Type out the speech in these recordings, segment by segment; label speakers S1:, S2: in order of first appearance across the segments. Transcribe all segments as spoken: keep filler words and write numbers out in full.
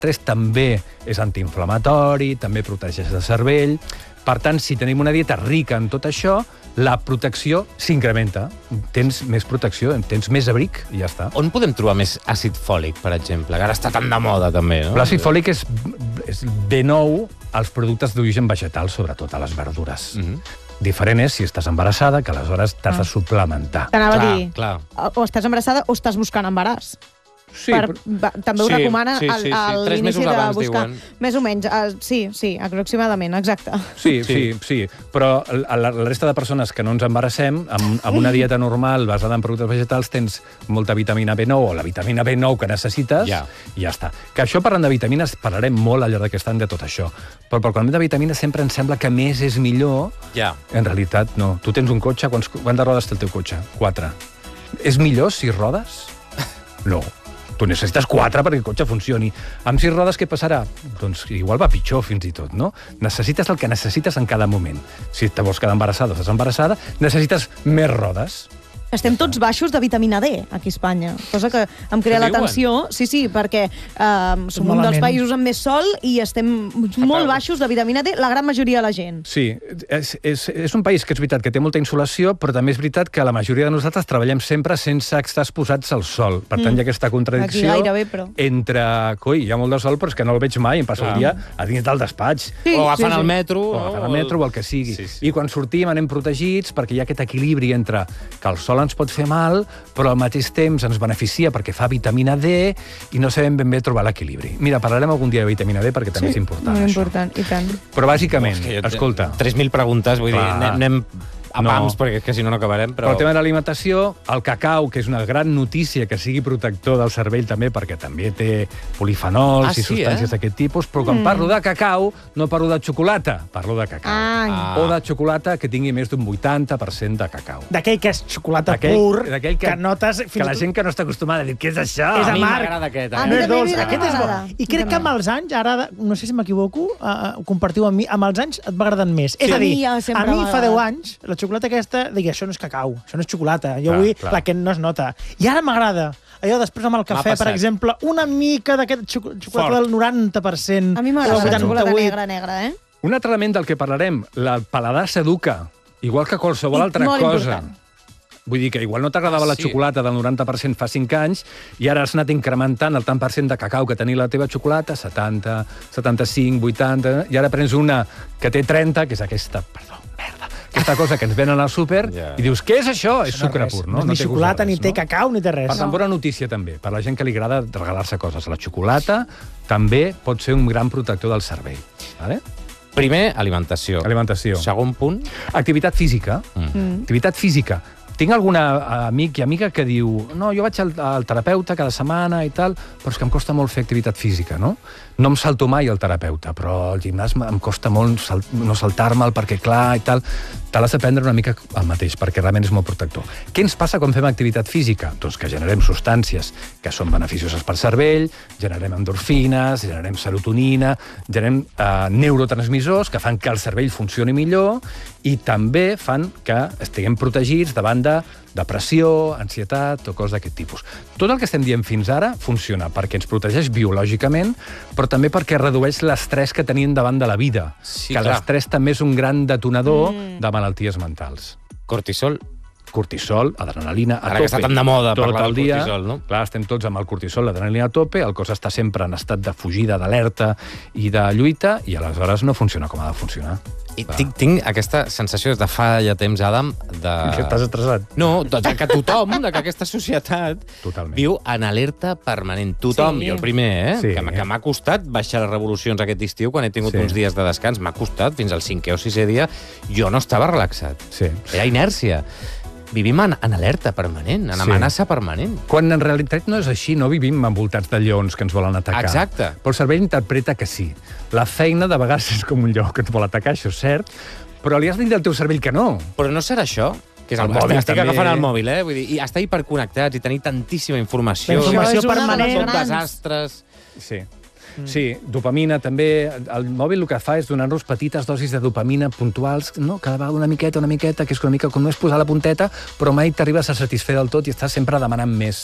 S1: tres també és antiinflamatori, també protegeix el cervell. Per tant, si tenim una dieta rica en tot això, la protecció s'incrementa. Tens més protecció, tens més abric i ja està.
S2: On podem trobar més àcid fòlic, per exemple? Que ara està tan de moda, també, no?
S1: L'àcid fòlic és, és de nou als productes d'origen vegetal, sobretot a les verdures. Mm-hmm. Diferent és si estàs embarassada, que aleshores t'has ah. de suplementar.
S3: T'anava a dir,
S2: clar.
S3: o estàs embarassada o estàs buscant embaràs.
S1: Sí,
S3: per, va, també ho
S2: sí,
S3: recomana
S2: sí, sí, sí.
S3: a l'inici de
S2: abans,
S3: buscar.
S2: diuen.
S3: Més o menys, uh, sí, sí, aproximadament, exacte.
S1: Sí, sí, sí, sí. Però la, la resta de persones que no ens embarassem, amb, amb una dieta normal basada en productes vegetals, tens molta vitamina B nou o la vitamina B nou que necessites,
S2: ja.
S1: i ja està. Que això, parlant de vitamines, parlarem molt al llarg d'aquest any de tot això. Però per quan de vitamines sempre ens sembla que més és millor.
S2: Ja.
S1: En realitat, no. Tu tens un cotxe, quants, quantes rodes té el teu cotxe? Quatre. És millor sis rodes? No. Tu necessites quatre perquè el cotxe funcioni. Amb sis rodes què passarà? Doncs igual va pitjor, fins i tot, no? Necessites el que necessites en cada moment. Si te vols quedar embarassada o estàs embarassada, necessites més rodes.
S3: Estem tots baixos de vitamina D, aquí a Espanya, cosa que em crea l'atenció. Sí, sí, perquè eh, som un dels països amb més sol i estem molt baixos de vitamina D, la gran majoria de la gent.
S1: Sí, és, és, és un país que és veritat que té molta insolació, però també és veritat que la majoria de nosaltres treballem sempre sense estar exposats al sol. Per tant, mm. hi ha aquesta contradicció
S3: gairebé, però...
S1: entre... Coi, hi ha molt de sol, però és que no el veig mai, em passo ah. el dia a dins del despatx.
S2: Sí, o agafant sí, sí. el metro.
S1: O agafant el metro o el que sigui. Sí, sí. I quan sortim anem protegits perquè hi ha aquest equilibri entre que el sol ens pot fer mal, però al mateix temps ens beneficia perquè fa vitamina D i no sabem ben bé trobar l'equilibri. Mira, parlarem algun dia de vitamina D perquè també
S3: sí,
S1: és important,
S3: molt
S1: això.
S3: important, i tant.
S1: Però bàsicament, oh, jo, escolta...
S2: tres mil preguntes, vull Clar. dir, anem... a pams, no. perquè que si no no acabarem, però...
S1: Però el tema de l'alimentació, el cacau, que és una gran notícia que sigui protector del cervell també, perquè també té polifenols
S2: ah,
S1: i
S2: sí,
S1: substàncies
S2: eh?
S1: d'aquest tipus, però quan mm. parlo de cacau, no parlo de xocolata, parlo de cacau.
S3: Ah.
S1: O de xocolata que tingui més d'un vuitanta per cent de cacau.
S4: D'aquell que és xocolata pur, que, que notes...
S1: Que la gent que no està acostumada a dir, què és això?
S4: És
S2: a mi
S4: amarg.
S2: m'agrada aquest, eh?
S4: No és dolç, aquest és bo. I crec que amb els anys, ara, no sé si m'equivoco, uh, ho compartiu amb mi, amb els anys et va agradant més.
S3: Sí.
S4: És a dir,
S3: a mi,
S4: a mi fa deu anys, la xocolata aquesta, digui, això no és cacau, això no és xocolata. Jo clar, vull clar. la que no es nota. I ara m'agrada. Allò després amb el cafè, per exemple, una mica d'aquest xocolata Fort. del noranta per cent.
S3: A mi m'agrada la xocolata negra, negra, eh?
S1: Un altre element del que parlarem, el paladar s'educa, igual que qualsevol altra
S3: molt
S1: cosa.
S3: Important.
S1: Vull dir que igual no t'agradava ah, sí. la xocolata del noranta per cent fa cinc anys i ara has anat incrementant el tant per cent de cacau que tenia la teva xocolata, setanta, setanta-cinc, vuitanta, i ara prens una que té trenta, que és aquesta, perdó, merda, aquesta cosa que ens venen al súper yeah. i dius, què és això? És sucre pur, no?
S4: No, no ni xocolata, res, ni té no? cacau, ni té res.
S1: Per tant, bona notícia també, per la gent que li agrada regalar-se coses. La xocolata també pot ser un gran protector del cervell. Vale?
S2: Primer, alimentació.
S1: Alimentació.
S2: Segon punt?
S1: Activitat física. Mm. Activitat física. Tinc algun amic i amiga que diu no, jo vaig al, al terapeuta cada setmana i tal, però és que em costa molt fer activitat física, no? No em salto mai al terapeuta, però al gimnàs em costa molt sal, no saltar-me'l perquè, clar, i tal. Te l'has de prendre una mica el mateix, perquè realment és molt protector. Què ens passa quan fem activitat física? Doncs que generem substàncies que són beneficioses pel cervell, generem endorfines, generem serotonina, generem eh, neurotransmissors que fan que el cervell funcioni millor i també fan que estiguem protegits davant de depressió, ansietat o coses d'aquest tipus. Tot el que estem dient fins ara funciona perquè ens protegeix biològicament, però també perquè redueix l'estrès que tenim davant de la vida. Sí, que l'estrès també és un gran detonador mm. de malalties mentals.
S2: Cortisol.
S1: Cortisol, adrenalina a
S2: Ara
S1: tope.
S2: Ara que està tan de moda
S1: tot
S2: parlar
S1: el
S2: del
S1: dia.
S2: cortisol, no?
S1: Clar, estem tots amb el cortisol, l'adrenalina a tope, el cos està sempre en estat de fugida, d'alerta i de lluita, i aleshores no funciona com ha de funcionar.
S2: I tinc, tinc aquesta sensació des de fa ja temps, Adam, de...
S1: Que estàs estressat?
S2: No, de que tothom, de que aquesta societat
S1: Totalment.
S2: viu en alerta permanent. Tothom, sí. jo el primer, eh?
S1: Sí.
S2: Que, que m'ha costat baixar les revolucions aquest estiu, quan he tingut
S1: sí.
S2: uns dies de descans, m'ha costat, fins al cinquè o sisè dia, jo no estava relaxat.
S1: Sí.
S2: Era inèrcia. Vivim en, en alerta permanent, en sí. amenaça permanent.
S1: Quan en realitat no és així, no vivim envoltats de lleons que ens volen atacar.
S2: Exacte.
S1: Però el cervell interpreta que sí. La feina de vegades és com un lleó que et vol atacar, això és cert, però li has de dir al teu cervell que no.
S2: Però no serà això? Que és el, el mòbil, estic també... agafant el mòbil, eh? Vull dir, i estar hiperconnectats i tenir tantíssima informació.
S4: La informació permanent.
S2: Són desastres.
S1: Sí. Mm. Sí, dopamina també. El mòbil el que fa és donar-nos petites dosis de dopamina puntuals, no? Cada vegada una miqueta, una miqueta, que és una mica com no és posar la punteta, però mai t'arribes a satisfer del tot i estàs sempre demanant més.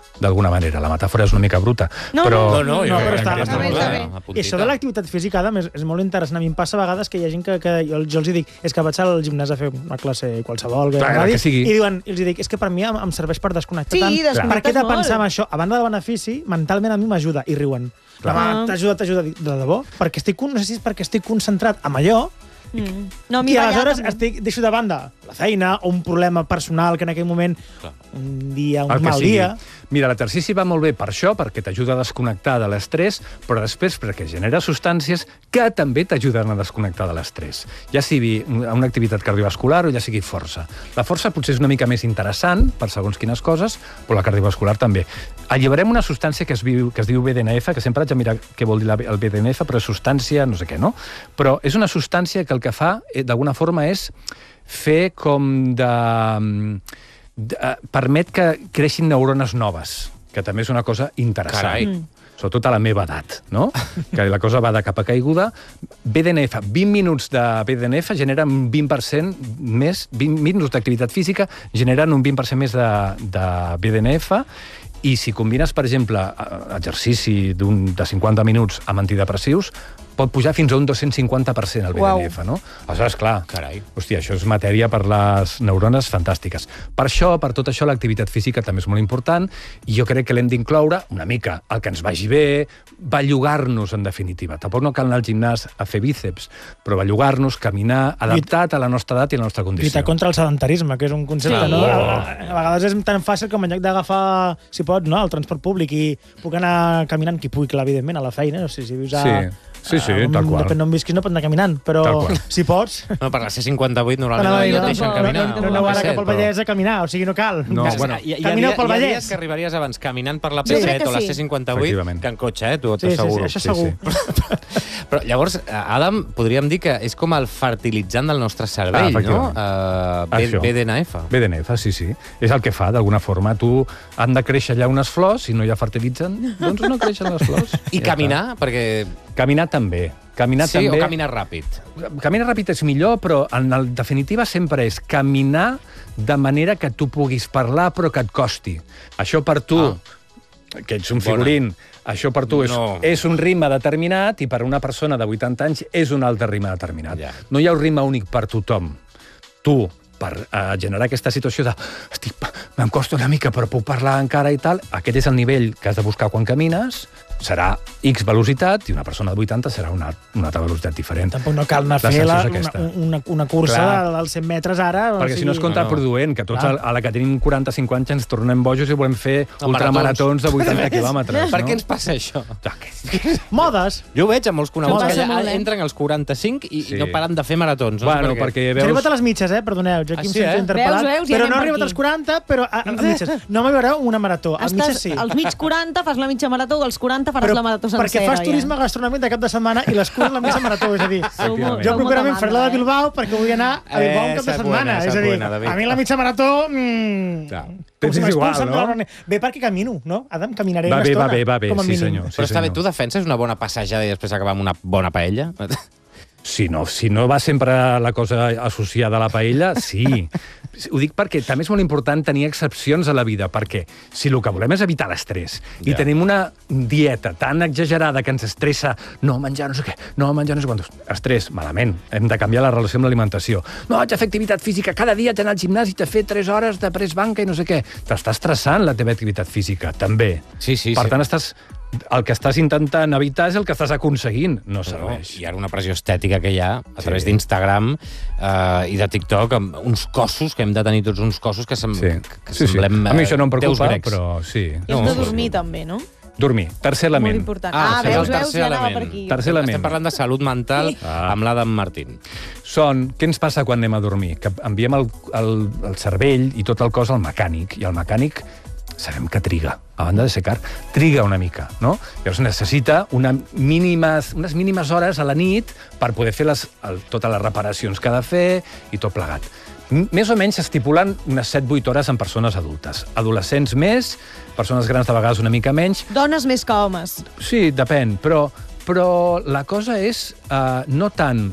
S1: d'alguna manera. La metàfora és una mica bruta.
S3: No,
S1: però...
S2: No, no, jo
S4: No, però
S2: crec
S4: està-
S2: que
S4: està
S3: bé,
S2: molt
S3: està
S2: bé,
S3: bé.
S2: una
S4: I
S2: puntita.
S4: això de l'activitat física, Adam, és, és molt interessant. A mi em passa a vegades que hi ha gent que, que jo, jo els hi dic és que vaig al gimnàs a fer una classe qualsevol, que
S1: Clar,
S4: m'agradi,
S1: que sigui.
S4: i diuen, i els hi dic, és que per mi em, em serveix per desconnectar
S3: Sí,
S4: tant.
S3: desconnectes
S4: Per què he de
S3: molt.
S4: pensar en això? A banda del benefici, mentalment a mi m'ajuda, i riuen.
S1: Clar.
S4: Home, t'ajuda, t'ajuda, de debò, perquè estic, con- no sé si és perquè estic concentrat amb allò,
S3: Mm. No, a mi
S4: i
S3: ballar
S4: aleshores
S3: també.
S4: estic, deixo de banda la feina o un problema personal que en aquell moment,
S2: Clar.
S4: un dia, un
S1: El que
S4: mal
S1: sigui.
S4: dia...
S1: Mira, l'exercici va molt bé per això, perquè t'ajuda a desconnectar de l'estrès, però després perquè genera substàncies que també t'ajuden a desconnectar de l'estrès. Ja sigui una activitat cardiovascular o ja sigui força. La força potser és una mica més interessant per segons quines coses, però la cardiovascular també. Alliberem una substància que es, viu, que es diu B D N F, que sempre haig de mirar què vol dir la- el B D N F, però és substància no sé què, no? Però és una substància que el que fa, eh, d'alguna forma, és fer com de... de permet que creixin neurones noves, que també és una cosa interessant.
S2: Carai.
S3: Mm.
S1: Sobretot a la meva edat, no? Que la cosa va de cap a caiguda. B D N F, vint minuts de B D N F generen vint per cent més, vint minuts d'activitat física generen un vint per cent més de, de B D N F, i si combines, per exemple, exercici d'un de cinquanta minuts amb antidepressius, pot pujar fins a un dos-cents cinquanta per cent el B D N F, no? Aleshores, clar,
S2: Carai.
S1: hòstia, això és matèria per les neurones fantàstiques. Per això, per tot això, l'activitat física també és molt important, i jo crec que l'hem d'incloure una mica el que ens vagi bé, bellugar-nos, en definitiva. Tampoc no cal anar al gimnàs a fer bíceps, però bellugar-nos, caminar, adaptat a la nostra edat i a la nostra condició.
S4: Lluitar contra el sedentarisme, que és un concepte,
S3: Sí.
S4: no? A, a vegades és tan fàcil com en lloc d'agafar, si pots, no, el transport públic i puc anar caminant, qui pugui, clar, evidentment, a la feina, no sé si vius a...
S1: Sí. Sí, sí,
S4: a,
S1: tal qual.
S4: Depèn d'on visquis, no pot anar caminant, però
S1: Tal qual.
S4: si pots...
S2: No, per la C cinquanta-vuit normalment
S4: Anava a
S2: no,
S4: dir,
S2: no
S4: no,
S2: et deixen
S3: no,
S2: caminar.
S4: No,
S2: o
S4: no
S2: la
S4: aneu ara
S2: P set,
S4: cap al
S2: però-
S4: Vallès a caminar, o sigui, no cal.
S1: No,
S2: Que-
S1: bueno.
S2: hi, hi,
S4: Camineu
S2: hi, ha-
S4: pel
S2: hi ha
S4: Vallès.
S2: dies que arribaries abans caminant per la
S3: Jo
S2: P
S3: crec
S2: set
S3: que
S2: o la
S3: sí.
S2: C cinquanta-vuit
S1: Efectivament.
S2: que en cotxe, eh? Tu
S4: Sí, sí, sí,
S2: t'asseguro.
S4: això segur.
S2: Però llavors, Adam, podríem dir que és com el fertilitzant del nostre cervell,
S1: Ah,
S2: no?
S1: efectivament.
S2: Uh,
S1: Això.
S2: B D N F.
S1: B D N F, sí, sí. És el que fa, d'alguna forma. Tu han de créixer allà unes flors, si no hi ha fertilitzant, doncs no creixen les flors.
S2: I
S1: Ja
S2: caminar, perquè...
S1: està. Caminar també. Caminar
S2: Sí,
S1: també.
S2: o caminar ràpid.
S1: Caminar ràpid és millor, però en el, definitiva sempre és caminar de manera que tu puguis parlar però que et costi. Això per tu,
S2: Ah.
S1: que ets un figurín, això per tu és,
S2: No.
S1: és un ritme determinat, i per una persona de vuitanta anys és un altre ritme determinat.
S2: Ja.
S1: No hi ha un ritme únic per tothom. Tu, per uh, generar aquesta situació de estic, me'm costa una mica però puc parlar encara i tal, aquest és el nivell que has de buscar quan camines, serà X velocitat, i una persona de vuitanta serà una, una altra velocitat diferent.
S4: Tampoc no cal anar a
S1: La
S4: fer
S1: sensació
S4: la,
S1: és
S4: una,
S1: aquesta.
S4: una, una cursa
S1: Clar.
S4: dels cent metres ara. o
S1: Perquè si no és
S4: sigui-
S1: contraproduent, que tots
S4: Clar.
S1: a la que tenim quaranta-cinquanta ens tornem bojos i volem fer ultramaratons de vuitanta quilòmetres.
S2: Per
S1: no?
S2: què ens passa això?
S1: Ja, que-
S4: Modes.
S2: Jo ho veig a molts coneguts
S3: Passa
S2: que ja
S3: molt, eh?
S2: entren als quaranta-cinc i,
S1: Sí.
S2: i no paren de fer maratons. No
S1: Bueno,
S2: sé per què.
S1: perquè
S4: Veus... He
S1: veus...
S4: arribat a les mitges, eh? Perdoneu, jo aquí
S2: Ah,
S4: em
S2: sí,
S4: sento
S2: eh?
S4: interpel·lat.
S3: Veus, veus, ja
S4: però
S3: anem
S4: no he
S3: per
S4: arribat
S3: aquí.
S4: als quaranta, però a, a, a mitges. No m'arribarà una marató. A
S3: Estàs
S4: mitges sí.
S3: als mig quaranta, fas la mitja marató, als quaranta faràs
S4: Però
S3: la marató sencera.
S4: perquè fas
S3: ja.
S4: turisme gastronòmic de cap de setmana i les cures la mitja marató, és a dir...
S3: Sou molt-
S4: Jo
S3: sou
S4: properament
S3: molta
S4: faré la de
S3: banda, eh?
S4: Bilbao perquè vull anar a Bilbao un cap de
S2: Esa
S4: setmana.
S2: buena,
S4: és
S2: esa
S4: a dir,
S2: buena, David.
S4: a mi la mitja marató... Mm,
S2: Clar.
S4: com
S1: Tens
S4: si
S1: igual,
S4: m'expulsen de
S1: no?
S4: la reunió. Bé, perquè camino, no? Adam, caminaré
S1: Va
S4: una
S1: bé,
S4: estona.
S1: va bé, va bé,
S4: com a
S1: sí,
S4: mínim.
S1: senyor.
S2: Però
S1: Sí,
S2: està bé,
S1: senyor.
S2: tu defenses una bona passejada i després acabar amb una bona paella?
S1: Si no, si no va sempre la cosa associada a la paella, sí. Ho dic perquè també és molt important tenir excepcions a la vida, perquè si el que volem és evitar l'estrès i
S2: Ja.
S1: tenim una dieta tan exagerada que ens estressa no menjar no sé què, no menjar no sé quantos... Estrès, malament. Hem de canviar la relació amb l'alimentació. No, haig de fer activitat física cada dia, haig d'anar al gimnàs i t'he fet tres hores de press banca i no sé què. T'està estressant la teva activitat física, també.
S2: Sí, sí,
S1: per
S2: sí.
S1: tant, estàs... el que estàs intentant evitar és el que estàs aconseguint. No
S2: No,
S1: serveix.
S2: hi ha una pressió estètica que hi ha a
S1: Sí.
S2: través d'Instagram eh, i de TikTok, amb uns cossos, que hem de tenir tots uns cossos que, sem
S1: Sí.
S2: que
S1: Sí, sí.
S2: semblem
S1: A mi això no em
S2: eh, déus
S1: preocupa,
S2: grecs.
S1: però sí.
S3: I
S2: No,
S3: hem de
S2: sí,
S3: dormir,
S2: sí.
S3: també, no?
S1: Dormir. Tercer
S3: Molt
S1: element.
S3: important.
S2: Ah,
S3: Ah,
S2: és el
S3: veus, veus,
S2: tercer
S3: ja anava
S2: element.
S3: per aquí.
S1: Tercer element.
S2: Estem parlant de salut mental
S3: Sí.
S2: ah. amb l'Adam Martín.
S1: Són, què ens passa quan anem a dormir? Que enviem el, el, el cervell i tot el cos al mecànic, i el mecànic sabem que triga, a banda de ser car, triga una mica, no? Llavors necessita una mínimes, unes mínimes hores a la nit per poder fer les, el, totes les reparacions que ha de fer i tot plegat. M- Més o menys s'estipulen unes set vuit hores en persones adultes. Adolescents més, persones grans de vegades una mica menys.
S3: Dones més que homes.
S1: Sí, depèn, però, però la cosa és uh, no tant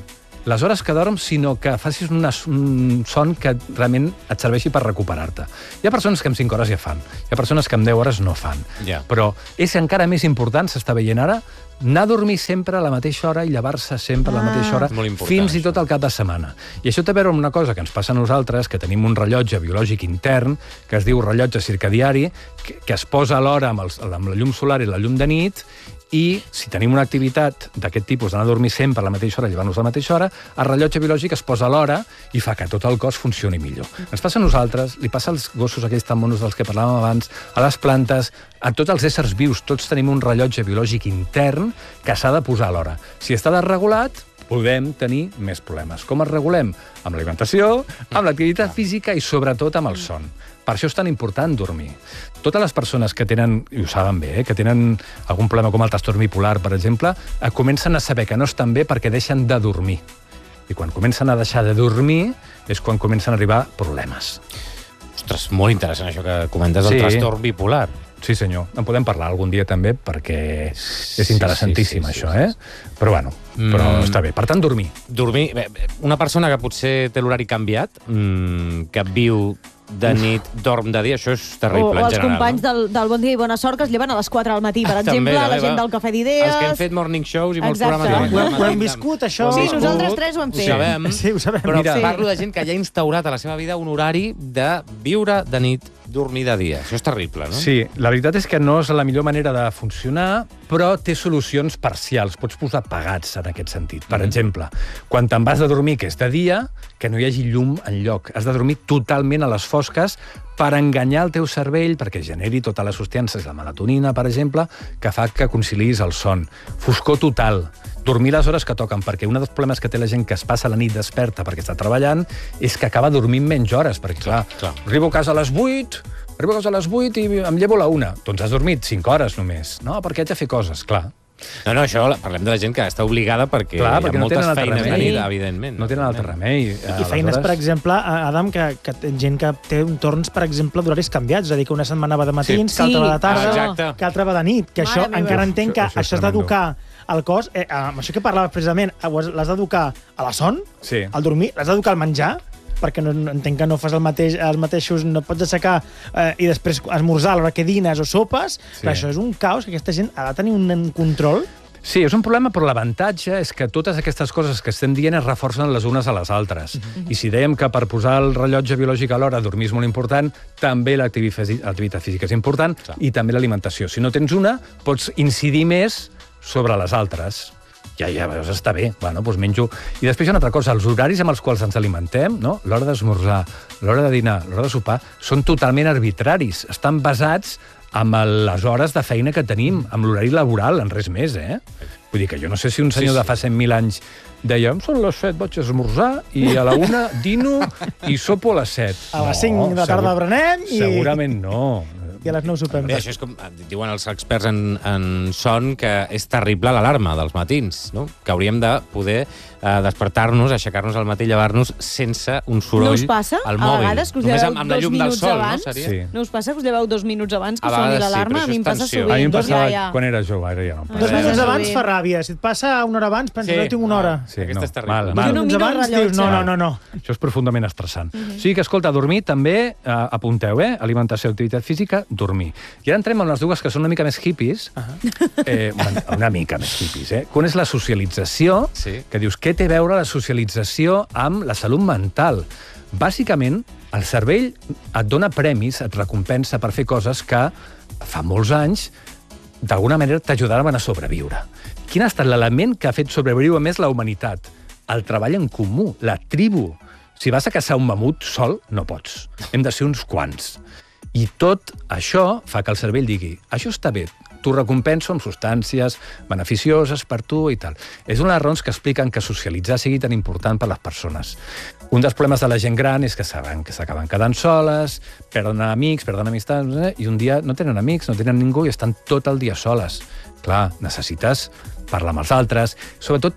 S1: les hores que dorms, sinó que facis una, un son que realment et serveixi per recuperar-te. Hi ha persones que amb cinc hores ja fan, hi ha persones que amb deu hores no fan,
S2: yeah.
S1: però és encara més important, s'està veient ara, anar a dormir sempre a la mateixa hora i llevar-se sempre a la mateixa hora, fins i tot al cap de setmana. I això té a veure amb una cosa que ens passa a nosaltres, que tenim un rellotge biològic intern, que es diu rellotge circadiari, que, que es posa a l'hora amb, els, amb la llum solar i la llum de nit, i si tenim una activitat d'aquest tipus, d'anar a dormir sempre a la mateixa hora, llevar-nos a la mateixa hora, el rellotge biològic es posa a l'hora i fa que tot el cos funcioni millor. Ens passa a nosaltres, li passa als gossos aquells tan monos dels que parlàvem abans, a les plantes, a tots els éssers vius. Tots tenim un rellotge biològic intern que s'ha de posar a l'hora. Si està desregulat, podem tenir més problemes. Com es regulem? Amb l'alimentació, amb l'activitat física i sobretot amb el son. Per això és tan important dormir. Totes les persones que tenen, i ho saben bé, eh, que tenen algun problema com el trastorn bipolar, per exemple, eh, comencen a saber que no estan bé perquè deixen de dormir. I quan comencen a deixar de dormir és quan comencen a arribar problemes.
S2: Ostres, molt interessant això que comentes del sí. trastorn bipolar.
S1: Sí, senyor. En podem parlar algun dia també, perquè és interessantíssim, sí, sí, sí, això, sí, sí, eh? Però, bueno, però mm. està bé. Per tant, dormir.
S2: Dormir. Una persona que potser té l'horari canviat, mmm, que viu de nit, Uf. dorm de dia, això és terrible,
S3: o, o
S2: en general.
S3: O els companys
S2: no?
S3: del, del Bon Dia i Bona Sort que es lleven a les quatre del matí, per exemple, també, la gent del Cafè d'Idees...
S2: Els que hem fet morning shows i molts
S3: Exacte.
S2: programes...
S4: Ho, ho, ho hem viscut, això.
S3: Sí, nosaltres tres ho hem fet.
S2: Ho sabem,
S4: sí, ho sabem.
S2: però
S3: Mira.
S2: parlo de gent que ja ha instaurat a la seva vida un horari de viure de nit, dormir de dia. Això és terrible, no?
S1: Sí, la veritat és que no és la millor manera de funcionar, però té solucions parcials. Pots posar pagats en aquest sentit. Per mm. exemple, quan te'n vas de dormir, que és de dia, que no hi hagi llum enlloc. Has de dormir totalment a les fosques per enganyar el teu cervell, perquè generi totes les substàncies, la melatonina, per exemple, que fa que conciliïs el son. Foscor total. Dormir les hores que toquen, perquè un dels problemes que té la gent que es passa la nit desperta perquè està treballant és que acaba dormint menys hores, perquè, clar,
S2: clar.
S1: arribo a casa a les vuit, arribo a casa a les vuit i em llevo a la una. Doncs has dormit cinc hores només. No, perquè haig de fer coses, clar.
S2: No, no, això parlem de la gent que està obligada perquè,
S1: clar, perquè
S2: hi ha
S1: no
S2: moltes
S1: feines
S2: remei. de nit, evidentment.
S1: No tenen altre remei.
S4: I feines, per exemple, Adam, que, que gent que té torns, per exemple, d'horaris canviats, és a dir, que una setmana va de matins, sí. que altra va de tarda,
S2: Exacte.
S4: que altra va de nit, que Mare això meva. encara entenc que això, això, això has d'educar al cos, eh, amb això que parlaves precisament, l'has d'educar a la son,
S1: sí.
S4: al dormir, l'has d'educar al menjar, perquè no, entenc que no fas el mateix, els mateixos, no pots aixecar eh, i després esmorzar a l'hora que dines o sopes, sí. però això és un caos, que aquesta gent ha de tenir un control.
S1: Sí, és un problema, però l'avantatge és que totes aquestes coses que estem dient es reforcen les unes a les altres. Mm-hmm. I si dèiem que per posar el rellotge biològic a l'hora dormir és molt important, també l'activitat física és important, Clar. i també l'alimentació. Si no tens una, pots incidir més sobre les altres. Ja, ja, veus, està bé. Bueno, doncs menjo... I després hi ha una altra cosa, els horaris amb els quals ens alimentem, no? L'hora d'esmorzar, l'hora de dinar, l'hora de sopar, són totalment arbitraris. Estan basats amb les hores de feina que tenim, amb l'horari laboral, en res més, eh? Vull dir que jo no sé si un senyor sí, sí. de fa cent mil anys deia, són les set, vaig a esmorzar, i a la una dino i sopo a les set.
S4: A les cinc no, de la tarda segur... berenem i...
S1: Segurament no.
S4: I a les nou sopem.
S2: Bé, això és com diuen els experts en, en son, que és terrible l'alarma dels matins, no? Que hauríem de poder eh, despertar-nos, aixecar-nos al matí, llevar-nos sense un soroll al mòbil.
S3: No us passa? A vegades que us lleveu amb, amb dos minuts
S2: sol,
S3: abans?
S2: No,
S1: sí.
S3: no us passa que us lleveu dos minuts abans que
S2: a
S3: soni l'alarma?
S2: Sí,
S3: a mi em passa sovint.
S1: A mi em passava
S3: ja, ja.
S1: quan era jove, ara ja no.
S4: Dos minuts abans fa ràbia. Si et passa una hora abans, penses que sí. no tinc una hora.
S1: Sí,
S2: Aquesta
S1: no.
S2: és terrible.
S1: Mal,
S3: mal. Jo no miro el rellotge.
S4: Dius, no, no, no, no.
S1: Això és profundament estressant. Uh -huh. O sigui que, escolta, dormir també, eh, apunteu, eh? Alimentació, activitat física, dormir. I ara entrem en les dues que són una mica més hippies, uh -huh. eh, una, una mica més hippies, eh? Quan és la socialització,
S2: sí.
S1: que dius, què té a veure la socialització amb la salut mental? Bàsicament, el cervell et dona premis, et recompensa per fer coses que fa molts anys d'alguna manera t'ajudaven a sobreviure. Quin ha estat l'element que ha fet sobreviure més la humanitat? El treball en comú, la tribu. Si vas a caçar un mamut sol, no pots. Hem de ser uns quants. I tot això fa que el cervell digui, això està bé, t'ho recompenso amb substàncies beneficioses per tu i tal. És una de les raons que expliquen que socialitzar sigui tan important per les persones. Un dels problemes de la gent gran és que saben que s'acaben quedant soles, perden amics, perden amistats, eh? i un dia no tenen amics, no tenen ningú i estan tot el dia soles. Clar, necessites parlar amb els altres, sobretot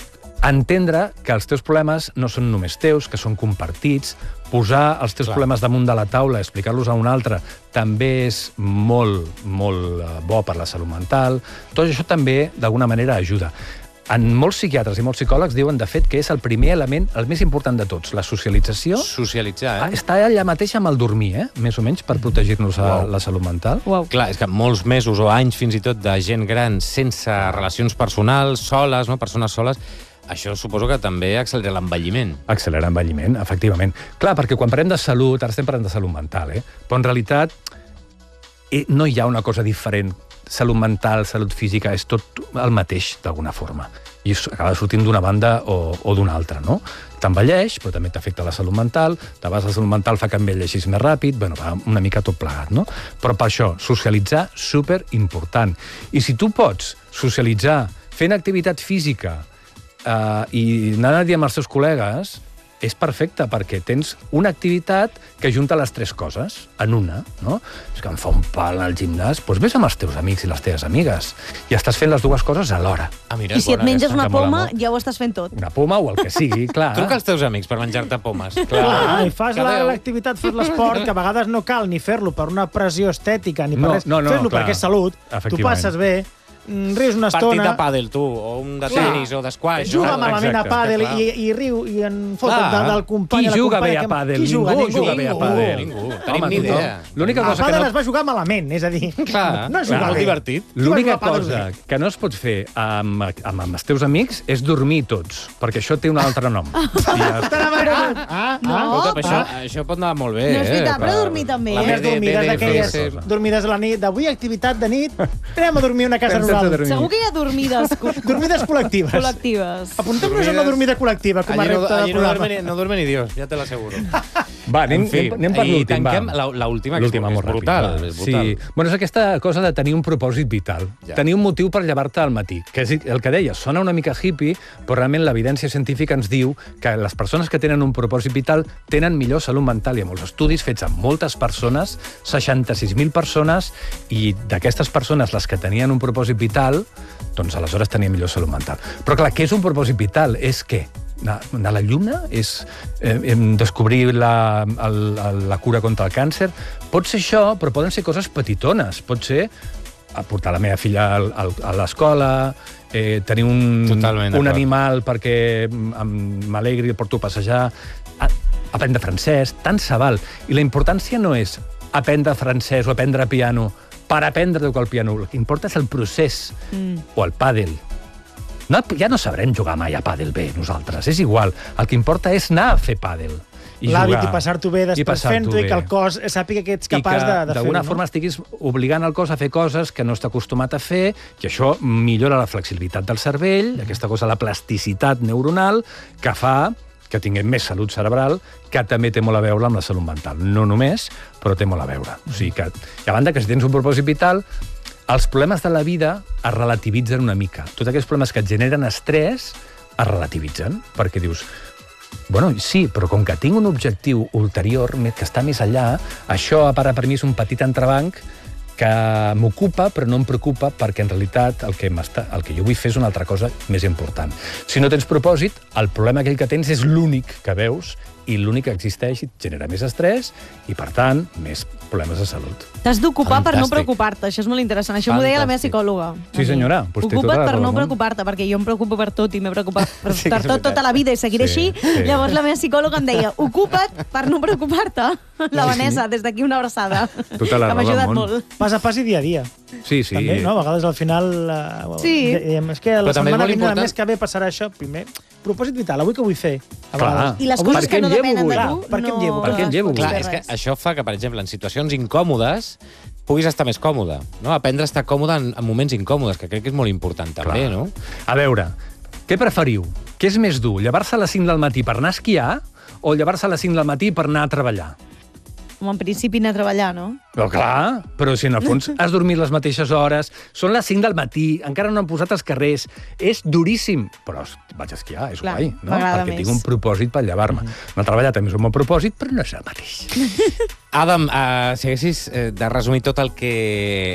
S1: entendre que els teus problemes no són només teus, que són compartits, posar els teus Clar. problemes damunt de la taula, explicar-los a un altre, també és molt, molt bo per la salut mental. Tot això també, d'alguna manera, ajuda. En molts psiquiatres i molts psicòlegs diuen, de fet, que és el primer element, el més important de tots, la socialització.
S2: Socialitzar, eh?
S1: Està allà mateix amb el dormir, eh? Més o menys, per protegir-nos wow. la salut mental.
S3: Wow.
S2: Clar, és que molts mesos o anys, fins i tot, de gent gran sense relacions personals, soles, no? Persones soles, això suposo que també accelera l'envelliment.
S1: Accelera l'envelliment, efectivament. Clar, perquè quan parlem de salut, ara estem parlant de salut mental, eh? Però en realitat no hi ha una cosa diferent. Salut mental, salut física, és tot el mateix, d'alguna forma. I acaba sortint d'una banda o, o d'una altra, no? T'envelleix, però també t'afecta la salut mental, de vegades la salut mental fa que envelleixis més ràpid, bueno, va una mica tot plegat, no? Però per això, socialitzar, super important. I si tu pots socialitzar fent activitat física eh, i anant a dir amb els teus col·legues, és perfecte, perquè tens una activitat que junta les tres coses en una, no? És que em fa un pal al gimnàs, doncs vés amb els teus amics i les teves amigues. I estàs fent les dues coses alhora.
S2: Ah, mira,
S3: I si et menges una poma, ja ho estàs fent tot.
S1: Una poma o el que sigui, clar.
S2: Truca als teus amics per menjar-te pomes.
S4: Clar, i fas l'activitat, fas l'esport, que a vegades no cal ni fer-lo per una pressió estètica, ni per
S1: No,
S4: res.
S1: no, no,
S4: Fes-lo
S1: clar.
S4: perquè és salut, tu
S1: Efectivament.
S4: passes bé, mm, rius una
S2: Partit
S4: estona,
S2: de pàdel, tu, o un de
S4: Clar.
S2: tenis, o d'esquaix.
S4: juga
S2: no?
S4: malament a
S1: Exacte.
S4: pàdel
S2: Clar.
S4: i, i riu i en fot
S2: Clar.
S4: del, del company.
S1: Qui
S4: a la
S1: juga
S4: companya
S1: bé a
S4: que-
S1: pàdel?
S4: Qui juga?
S1: Ningú juga bé a pàdel.
S2: Ningú. Tenim
S1: Home,
S2: ni
S1: tothom.
S2: idea.
S1: L'única
S4: A
S1: cosa que
S4: pàdel
S1: no...
S4: es va jugar malament, és a dir,
S2: Clar,
S4: no es
S2: clar,
S4: juga
S2: molt
S4: bé.
S2: divertit.
S4: Qui va
S1: L'única
S4: jugar a pàdel
S1: cosa
S4: bé?
S1: que no es pot fer amb, amb, amb els teus amics és dormir tots, perquè això té un altre nom. I ja està.
S4: Ah,
S3: No,
S4: ah,
S2: Escolta, però
S3: ah.
S2: això, això pot anar molt bé,
S3: No és veritat,
S2: eh?
S3: però
S2: per-
S3: dormir també,
S2: la
S3: eh?
S4: Unes
S2: B D-
S4: dormides
S2: B D F S.
S4: d'aquelles, dormides a la nit, d'avui activitat de nit, anem a dormir a una casa
S1: Pensa't a
S4: rural.
S1: dormir.
S3: Segur que hi ha dormides co
S4: Dormides col·lectives.
S3: col·lectives.
S4: Apuntem-nos a una dormida col·lectiva com a
S2: Allí no,
S4: repte de
S2: allí no,
S4: programa.
S2: duerme, ni- no duerme ni Dios, ja te l'asseguro.
S1: Va, anem,
S2: En fi,
S1: anem, anem per
S2: i
S1: l'últim, va.
S2: tanquem la- l'última, que és-
S1: L'última,
S2: és
S1: molt ràpid,
S2: brutal,
S1: va.
S2: és brutal.
S1: Sí. Bueno, és aquesta cosa de tenir un propòsit vital.
S2: Ja.
S1: Tenir un motiu per llevar-te al matí. Que és el que deia, sona una mica hippie, però realment l'evidència científica ens diu que les persones que tenen un propòsit vital tenen millor salut mental. Hi ha molts estudis fets amb moltes persones, seixanta-sis mil persones, i d'aquestes persones, les que tenien un propòsit vital, doncs aleshores tenien millor salut mental. Però clar, què és un propòsit vital? És què? Anar anar a la lluna? És eh, descobrir la, el, el, la cura contra el càncer? Pot ser això, però poden ser coses petitones. Pot ser portar la meva filla al, al, a l'escola, eh, tenir un,
S2: Totalment
S1: un
S2: d'acord.
S1: animal perquè em- m'alegri, el porto a passejar, a, aprendre francès, tant se val. I la importància no és aprendre francès o aprendre piano per aprendre a tocar el piano. El que importa és el procés, mm. o el pàdel. No, ja no sabrem jugar mai a pàdel bé, nosaltres. És igual. El que importa és anar a fer pàdel. I
S4: L'hàbit
S1: jugar,
S4: i passar-t'ho bé
S1: i
S4: després
S1: passar-t'ho
S4: fent-ho i
S1: bé.
S4: que el cos sàpiga que ets capaç
S1: I que,
S4: de, de fer-ho.
S1: d'alguna
S4: no?
S1: forma, estiguis obligant el cos a fer coses que no està acostumat a fer, i això millora la flexibilitat del cervell, aquesta cosa, la plasticitat neuronal, que fa que tinguem més salut cerebral, que també té molt a veure amb la salut mental. No només, però té molt a veure. O sigui que, i a banda que si tens un propòsit vital, els problemes de la vida es relativitzen una mica. Tots aquells problemes que et generen estrès es relativitzen, perquè dius, bueno, sí, però com que tinc un objectiu ulterior, que està més enllà, això, a part, per mi és un petit entrebanc que m'ocupa, però no em preocupa, perquè en realitat el que, el que jo vull fer és una altra cosa més important. Si no tens propòsit, el problema aquell que tens és l'únic que veus, i l'únic que existeix i et genera més estrès i, per tant, més problemes de salut.
S3: T'has d'ocupar per no
S2: Fantàstic.
S3: preocupar-te. Això és molt interessant. Això m'ho deia la meva
S2: Fantàstic.
S3: psicòloga.
S1: Sí, senyora. Pues té tota
S3: Ocupa't
S1: la
S3: per
S1: raó
S3: no
S1: del món.
S3: preocupar-te, perquè jo em preocupo per tot i m'he preocupat per,
S2: Sí que
S3: per
S2: és
S3: tot
S2: veritat.
S3: tota la vida i seguiré
S1: Sí,
S3: així.
S1: sí.
S3: Llavors la meva psicòloga em deia, ocupa't per no preocupar-te. La Vanessa, des d'aquí una abraçada.
S1: Tota la
S3: que m'ha
S1: raó del
S3: ajudat
S1: món.
S3: molt.
S4: Pas a pas i dia a dia.
S1: Sí, sí.
S4: També, no? A vegades al final... Uh,
S3: Sí.
S4: És que la
S2: Però també és
S4: setmana
S2: molt
S4: vinent,
S2: important-
S4: el mes que ve, passarà això. Primer, propòsit vital, avui què vull fer? A
S1: Clar.
S4: vegades.
S3: I les
S4: Avui
S3: coses
S1: per
S3: que
S1: què
S3: no
S1: em llevo
S3: depenen de
S1: avui?
S3: tu,
S4: Per què em
S3: no
S4: llevo?
S1: Per què em
S3: les
S1: llevo?
S3: pots
S2: Clar,
S3: fer
S2: és que
S3: res.
S2: això fa que, per exemple, en situacions incòmodes puguis estar més còmode, no? Aprendre a estar còmode en, en moments incòmodes, que crec que és molt important també,
S1: Clar.
S2: no?
S1: A veure, què preferiu? Què és més dur, llevar-se a les cinc del matí per anar a esquiar o llevar-se a les cinc del matí per anar a treballar?
S3: Home, en principi anar a treballar, no?
S1: Però clar, però si en el fons has dormit les mateixes hores, són les cinc del matí, encara no han posat els carrers, és duríssim. Però vaig a esquiar, és
S3: Clar,
S1: guai, no?
S3: m'agrada
S1: Perquè
S3: més.
S1: tinc un propòsit per llevar-me. Anar a treballar també és un bon propòsit, però no és el mateix.
S2: Adam, uh, si haguessis eh, de resumir tot el que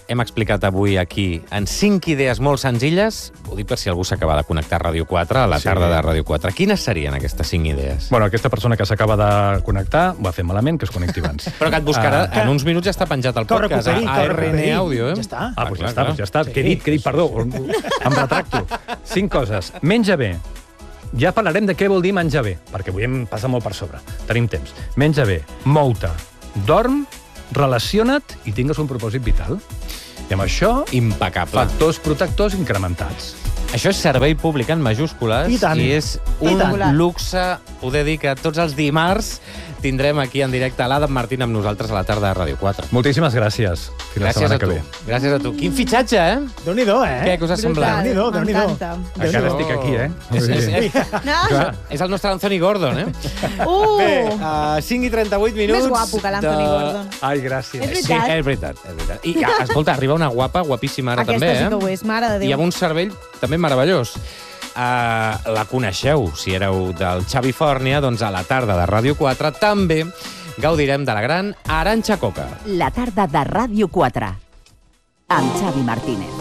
S2: hem explicat avui aquí en cinc idees molt senzilles. Ho dic per si algú s'acaba de connectar a Ràdio quatre, a la tarda de Ràdio quatre. Quines serien aquestes cinc idees?
S1: Bueno, aquesta persona que s'acaba de connectar ho ha fet malament, que es connecti abans.
S2: Però que et buscarà,
S1: Uh,
S2: en uns minuts ja està penjat el podcast a
S4: recuperi, que
S2: R N
S4: recuperi.
S2: Audio, eh?
S4: Ja està.
S1: Ah, doncs ja
S2: clar,
S1: està,
S2: clar.
S1: ja està. Què he dit, què he dit, perdó. Em retracto. Cinc coses. Menja bé. Ja parlarem de què vol dir menjar bé, perquè avui hem passat molt per sobre. Tenim temps. Menja bé, mou-te, dorm, relaciona't i tingues un propòsit vital. I amb això,
S2: Impecable.
S1: factors protectors incrementats.
S2: Això és servei públic en majúscules
S4: I tant.
S2: i és
S3: I
S2: un
S3: tant.
S2: luxe poder dir que tots els dimarts tindrem aquí en directe l'Adam Martín amb nosaltres a la tarda de Ràdio quatre.
S1: Moltíssimes gràcies. Fins la
S2: Gràcies
S1: setmana
S2: a
S1: que
S2: tu.
S1: ve.
S2: Gràcies a tu. Quin fitxatge, eh?
S4: Déu-n'hi-do, eh?
S2: Què, què us ha semblat?
S4: Déu-n'hi-do, Déu-n'hi-do.
S3: M'encanta.
S1: Encara
S2: Això-
S1: estic aquí, eh?
S2: És, és, és,
S3: No.
S1: Clar.
S2: és el nostre Anthony Gordon, eh?
S3: Uh!
S2: Bé, uh, cinc i trenta-vuit minuts...
S3: Més guapo que l'Anthony Gordon.
S1: Ai, gràcies.
S3: És
S2: Sí, és veritat, és veritat. I, ah, escolta, arriba una guapa, guapíssima ara
S3: Aquesta
S2: també,
S3: sí
S2: eh?
S3: que ho és, mare de Déu.
S2: I amb un cervell també meravellós. Uh, la coneixeu, si éreu del Xavi Fòrnia, doncs a la tarda de Ràdio quatre també gaudirem de la gran Arantxa Coca.
S5: La tarda de Ràdio quatre, amb Xavi Martínez.